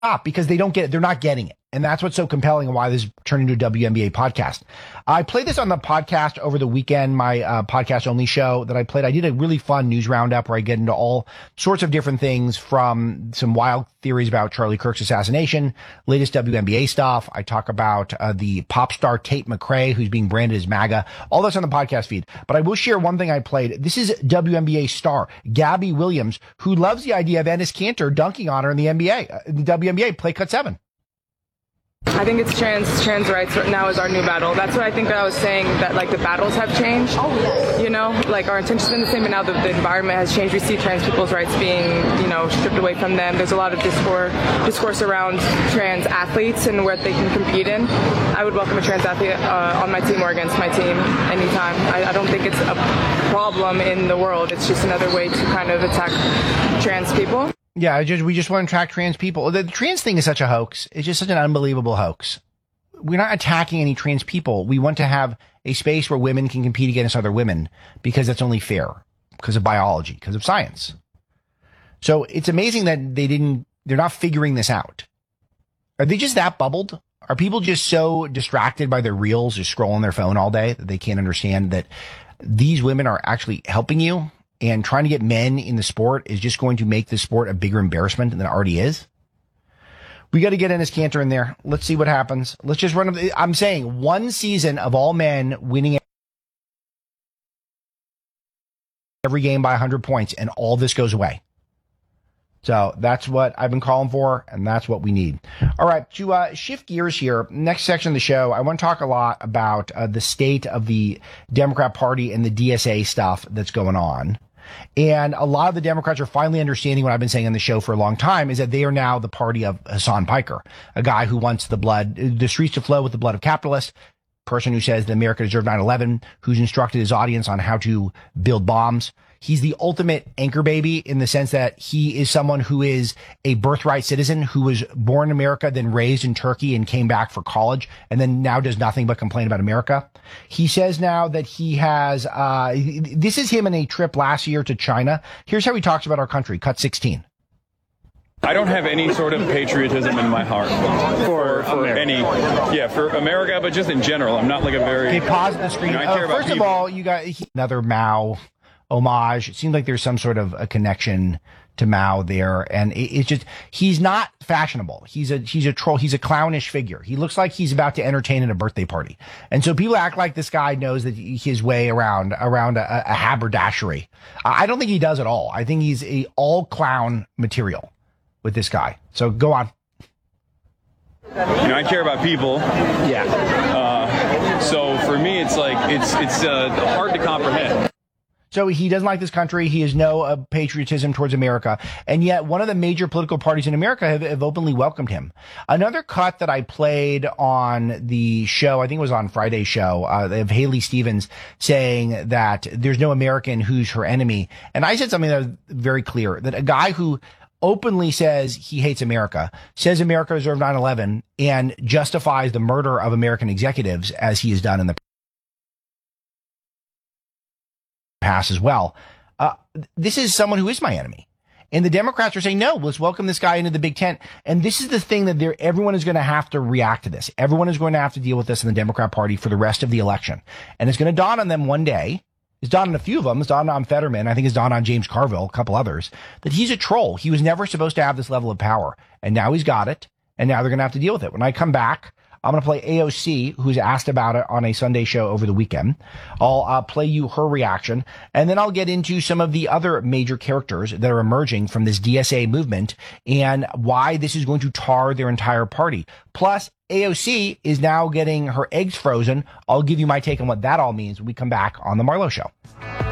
stop because they don't get it. They're not getting it. And that's what's so compelling and why this turned into a WNBA podcast. I played this on the podcast over the weekend, my podcast only show that I played. I did a really fun news roundup where I get into all sorts of different things, from some wild theories about Charlie Kirk's assassination, latest WNBA stuff. I talk about the pop star Tate McRae, who's being branded as MAGA. All that's on the podcast feed. But I will share one thing I played. This is WNBA star Gabby Williams, who loves the idea of Enes Kanter dunking on her in the NBA, the WNBA. Play cut 7. I think it's trans rights now is our new battle. That's what I think that I was saying, that like the battles have changed. Oh, yes. You know, like our intentions are the same, but now the environment has changed. We see trans people's rights being, you know, stripped away from them. There's a lot of discourse around trans athletes and where they can compete in. I would welcome a trans athlete on my team or against my team anytime. I don't think it's a problem in the world. It's just another way to kind of attack trans people. Yeah, we just want to attract trans people. The trans thing is such a hoax. It's just such an unbelievable hoax. We're not attacking any trans people. We want to have a space where women can compete against other women because that's only fair, because of biology, because of science. So it's amazing that they're not figuring this out. Are they just that bubbled? Are people just so distracted by their reels or scrolling their phone all day that they can't understand that these women are actually helping you? And trying to get men in the sport is just going to make the sport a bigger embarrassment than it already is. We got to get Enes Kanter in there. Let's see what happens. Let's just run. I'm saying one season of all men winning every game by 100 points, and all this goes away. So that's what I've been calling for, and that's what we need. All right, to shift gears here, next section of the show, I want to talk a lot about the state of the Democrat Party and the DSA stuff that's going on. And a lot of the Democrats are finally understanding what I've been saying on the show for a long time, is that they are now the party of Hassan Piker, a guy who wants the streets to flow with the blood of capitalists, person who says that America deserved 9/11, who's instructed his audience on how to build bombs. He's the ultimate anchor baby in the sense that he is someone who is a birthright citizen who was born in America, then raised in Turkey and came back for college, and then now does nothing but complain about America. He says now that he has, this is him in a trip last year to China. Here's how he talks about our country. Cut 16. I don't have any sort of patriotism in my heart for America, but just in general. I'm not like a very... Okay, pause the screen. I care about first of all, you got another Mao homage. It seems like there's some sort of a connection to Mao there. And it's just, he's not fashionable. He's a troll. He's a clownish figure. He looks like he's about to entertain at a birthday party. And so people act like this guy knows that his way around a haberdashery. I don't think he does at all. I think he's a all clown material with this guy. So go on. I care about people. Yeah. So for me, it's like, it's hard to comprehend. So he doesn't like this country. He has no patriotism towards America. And yet one of the major political parties in America have openly welcomed him. Another cut that I played on the show, I think it was on Friday's show, of Haley Stevens saying that there's no American who's her enemy. And I said something that was very clear, that a guy who openly says he hates America, says America deserved 9/11, and justifies the murder of American executives as he has done in the pass as well. This is someone who is my enemy. And the Democrats are saying, no, let's welcome this guy into the big tent. And this is the thing that everyone is going to have to react to this. Everyone is going to have to deal with this in the Democrat Party for the rest of the election. And it's going to dawn on them one day. It's dawned on a few of them. It's dawned on Fetterman. I think it's dawned on James Carville, a couple others, that he's a troll. He was never supposed to have this level of power. And now he's got it. And now they're going to have to deal with it. When I come back, I'm going to play AOC, who's asked about it on a Sunday show over the weekend. I'll play you her reaction, and then I'll get into some of the other major characters that are emerging from this DSA movement and why this is going to tar their entire party. Plus, AOC is now getting her eggs frozen. I'll give you my take on what that all means when we come back on The Marlowe Show.